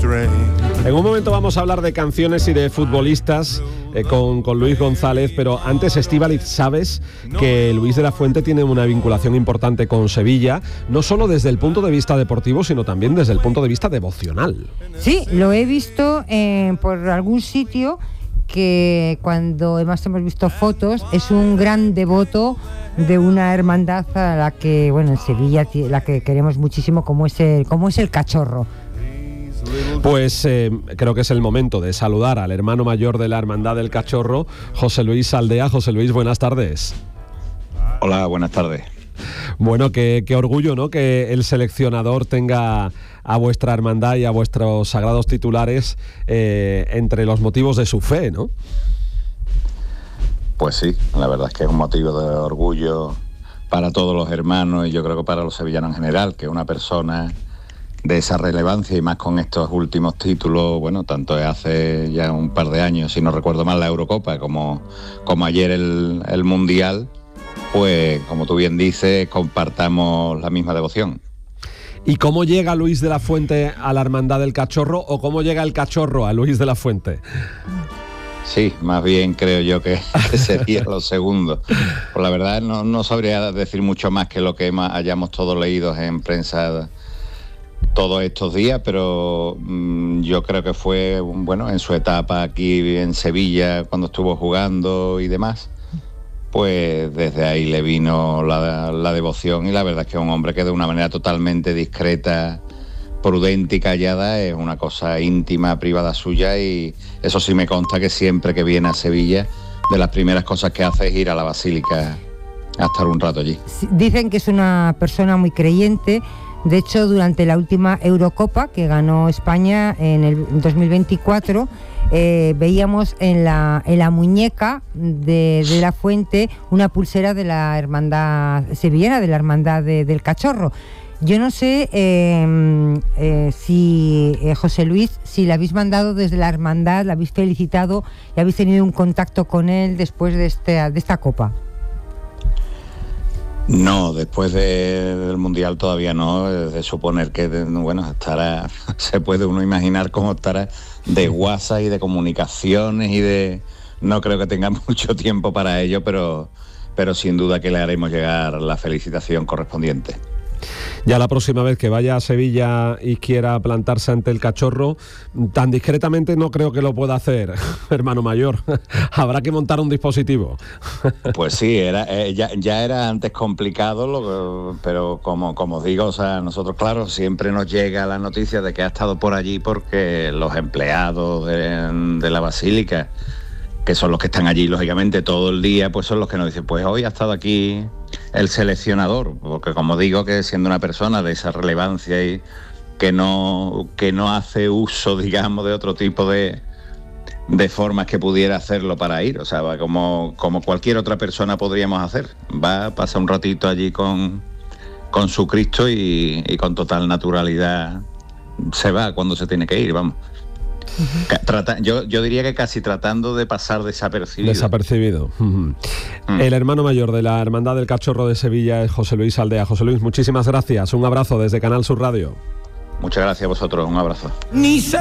En un momento vamos a hablar de canciones y de futbolistas con Luis González, pero antes, Estíbaliz, sabes que Luis de la Fuente tiene una vinculación importante con Sevilla, no solo desde el punto de vista deportivo, sino también desde el punto de vista devocional. Sí, lo he visto por algún sitio, que cuando hemos visto fotos, es un gran devoto de una hermandad a la que, bueno, en Sevilla, la que queremos muchísimo, como es el Cachorro. Pues creo que es el momento de saludar al hermano mayor de la Hermandad del Cachorro, José Luis Aldea. José Luis, buenas tardes. Hola, buenas tardes. Bueno, qué orgullo, ¿no?, que el seleccionador tenga a vuestra hermandad y a vuestros sagrados titulares entre los motivos de su fe, ¿no? Pues sí, la verdad es que es un motivo de orgullo para todos los hermanos y yo creo que para los sevillanos en general, que una persona de esa relevancia y más con estos últimos títulos, bueno, tanto hace ya un par de años, si no recuerdo mal, la Eurocopa, como ayer el Mundial, pues como tú bien dices, compartamos la misma devoción. ¿Y cómo llega Luis de la Fuente a la Hermandad del Cachorro o cómo llega el Cachorro a Luis de la Fuente? Sí, más bien creo yo que sería lo segundo. Pues la verdad no sabría decir mucho más que lo que hayamos todos leído en prensa todos estos días, pero yo creo que fue, bueno, en su etapa aquí en Sevilla, cuando estuvo jugando y demás, pues desde ahí le vino la devoción, y la verdad es que es un hombre que de una manera totalmente discreta, prudente y callada, es una cosa íntima, privada suya, y eso sí me consta que siempre que viene a Sevilla, de las primeras cosas que hace es ir a la Basílica a estar un rato allí. Dicen que es una persona muy creyente. De hecho, durante la última Eurocopa que ganó España en el 2024, veíamos en la muñeca de la Fuente una pulsera de la hermandad sevillana, de la hermandad del Cachorro. Yo no sé si José Luis, si le habéis mandado desde la hermandad, le habéis felicitado y habéis tenido un contacto con él después de esta Copa. No, después del Mundial todavía no, es de suponer que, bueno, estará, se puede uno imaginar cómo estará de WhatsApp y de comunicaciones no creo que tenga mucho tiempo para ello, pero sin duda que le haremos llegar la felicitación correspondiente. Ya la próxima vez que vaya a Sevilla y quiera plantarse ante el Cachorro, tan discretamente no creo que lo pueda hacer, hermano mayor. Habrá que montar un dispositivo. Pues sí, ya era antes complicado, pero como os digo, o sea, nosotros, claro, siempre nos llega la noticia de que ha estado por allí porque los empleados de la Basílica, que son los que están allí, lógicamente, todo el día, pues son los que nos dicen, pues hoy ha estado aquí el seleccionador, porque como digo, que siendo una persona de esa relevancia y que no hace uso, digamos, de otro tipo de formas que pudiera hacerlo para ir, o sea, va como cualquier otra persona podríamos hacer, va a pasar un ratito allí con su Cristo y con total naturalidad se va cuando se tiene que ir, vamos. Uh-huh. Yo diría que casi tratando de pasar desapercibido. Uh-huh. El hermano mayor de la Hermandad del Cachorro de Sevilla es José Luis Aldea. José Luis, muchísimas gracias, un abrazo desde Canal Sur Radio. Muchas gracias a vosotros, un abrazo.